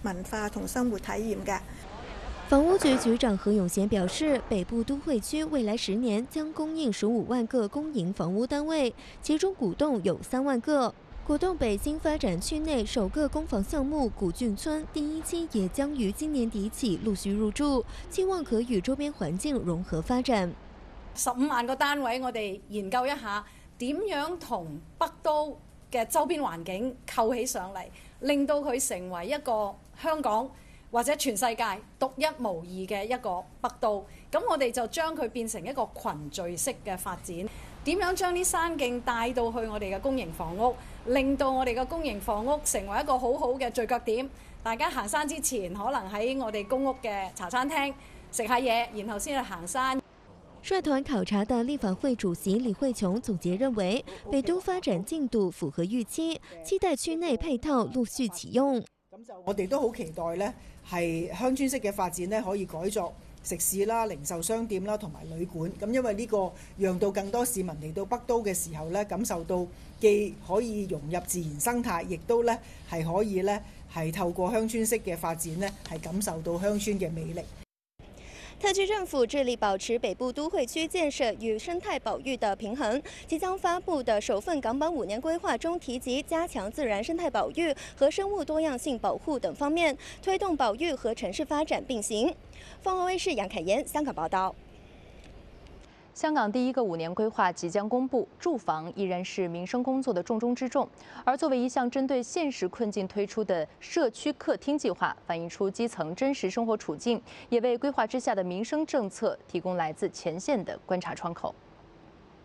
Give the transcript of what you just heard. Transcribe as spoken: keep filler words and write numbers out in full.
文化同生活體驗嘅。 房屋局局长何永贤表示，北部都会区未来十年将供应十五万个公营房屋单位，其中古洞有三万个。古洞北新发展区内首个公房项目古俊村第一期也将于今年底起陆续入住，期望可與周邊環境融合發展。 十五萬個單位，我哋研究一下點樣同北都嘅周邊環境構起上嚟，令到佢成為一個香港或者全世界獨一無二嘅一個北都。咁我哋就將佢變成一個群聚式嘅發展。點樣將啲山徑帶到去我哋嘅公營房屋，令到我哋嘅公營房屋成為一個好好嘅聚腳點。大家行山之前，可能喺我哋公屋嘅茶餐廳食下嘢，然後先去行山。 率團考察的立法會主席李慧瓊總結認為，北都發展進度符合預期，期待區內配套陸續啟用。 咁就我哋都好期待呢，係鄉村式嘅發展呢，可以改作食肆啦、零售商店啦同埋旅館。咁因為呢個讓到更多市民嚟到北都嘅時候呢，感受到既可以融入自然生態，亦都呢係可以呢係透過鄉村式嘅發展呢，係感受到鄉村嘅魅力。 特區政府致力保持北部都會區建設與生態保育的平衡。即將發布的首份港版五年規劃中提及加強自然生態保育和生物多樣性保護等方面，推動保育和城市發展並行。鳳凰衛視楊凱妍香港報道。 香港第一個五年規劃即將公布，住房依然是民生工作的重中之重。而作為一項針對現實困境推出的社區客廳計劃，反映出基層真實生活處境，也為規劃之下的民生政策提供來自前線的觀察窗口。